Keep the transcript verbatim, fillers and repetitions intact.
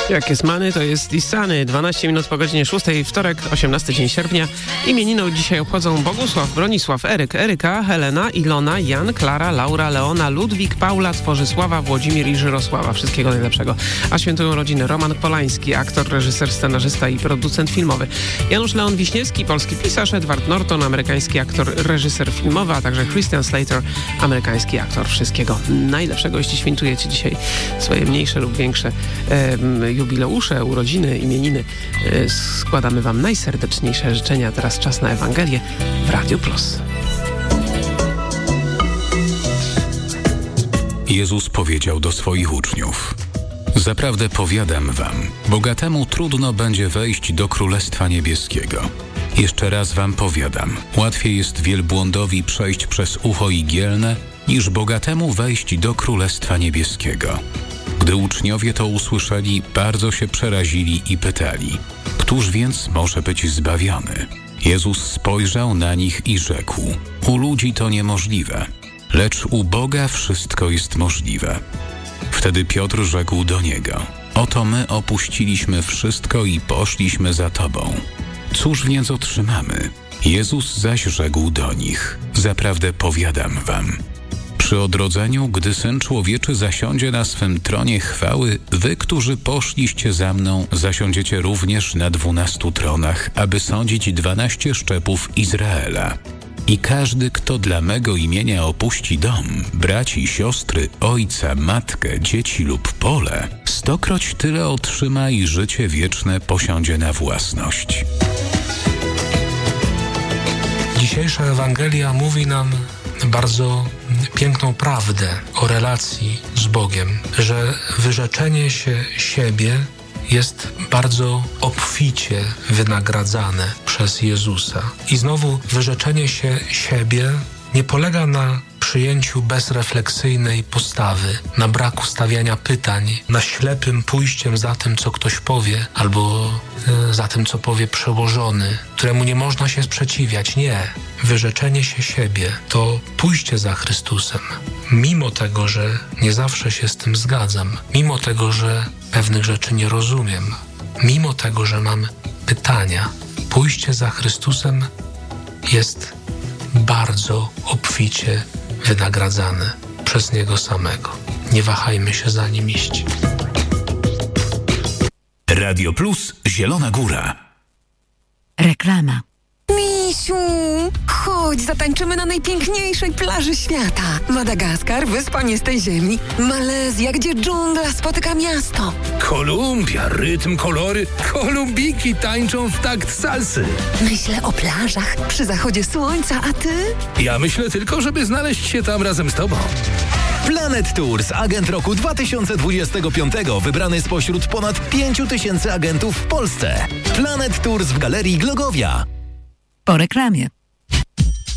Jak jest Many, to jest Disany. dwanaście minut po godzinie szóstej, wtorek, osiemnasty dzień sierpnia. Imieniny dzisiaj obchodzą Bogusław, Bronisław, Eryk, Eryka, Helena, Ilona, Jan, Klara, Laura, Leona, Ludwik, Paula, Tworzysława, Włodzimir i Żyrosława. Wszystkiego najlepszego. A świętują rodziny Roman Polański, aktor, reżyser, scenarzysta i producent filmowy. Janusz Leon Wiśniewski, polski pisarz, Edward Norton, amerykański aktor, reżyser filmowy, a także Christian Slater, amerykański aktor. Wszystkiego najlepszego, jeśli świętujecie dzisiaj swoje mniejsze lub większe e, jubileusze, urodziny, imieniny. E, składamy wam najserdeczniejsze życzenia. Teraz czas na Ewangelię w Radio Plus. Jezus powiedział do swoich uczniów: zaprawdę powiadam wam, bogatemu trudno będzie wejść do Królestwa Niebieskiego. Jeszcze raz wam powiadam, łatwiej jest wielbłądowi przejść przez ucho igielne, niż bogatemu wejść do Królestwa Niebieskiego. Gdy uczniowie to usłyszeli, bardzo się przerazili i pytali: któż więc może być zbawiony? Jezus spojrzał na nich i rzekł: u ludzi to niemożliwe, lecz u Boga wszystko jest możliwe. Wtedy Piotr rzekł do Niego: oto my opuściliśmy wszystko i poszliśmy za Tobą. Cóż więc otrzymamy? Jezus zaś rzekł do nich: zaprawdę powiadam wam, przy odrodzeniu, gdy Syn Człowieczy zasiądzie na swym tronie chwały, wy, którzy poszliście za mną, zasiądziecie również na dwunastu tronach, aby sądzić dwanaście szczepów Izraela. I każdy, kto dla mego imienia opuści dom, braci, siostry, ojca, matkę, dzieci lub pole, stokroć tyle otrzyma i życie wieczne posiądzie na własność. Dzisiejsza Ewangelia mówi nam bardzo piękną prawdę o relacji z Bogiem, że wyrzeczenie się siebie jest bardzo obficie wynagradzane przez Jezusa. I znowu wyrzeczenie się siebie nie polega na przyjęciu bezrefleksyjnej postawy, na braku stawiania pytań, na ślepym pójściem za tym, co ktoś powie, albo e, za tym, co powie przełożony, któremu nie można się sprzeciwiać. Nie. Wyrzeczenie się siebie to pójście za Chrystusem. Mimo tego, że nie zawsze się z tym zgadzam, mimo tego, że pewnych rzeczy nie rozumiem, mimo tego, że mam pytania, pójście za Chrystusem jest bardzo obficie wynagradzane przez Niego samego. Nie wahajmy się za Nim iść. Radio Plus Zielona Góra. Reklama. Misiu, chodź, zatańczymy na najpiękniejszej plaży świata. Madagaskar, wyspa nie z tej ziemi. Malezja, gdzie dżungla spotyka miasto. Kolumbia, rytm, kolory. Kolumbiki tańczą w takt salsy. Myślę o plażach przy zachodzie słońca, a ty? Ja myślę tylko, żeby znaleźć się tam razem z tobą. Planet Tours, agent roku dwa tysiące dwudziestego piątego, wybrany spośród ponad pięciu tysięcy agentów w Polsce. Planet Tours w Galerii Glogowia. Po reklamie.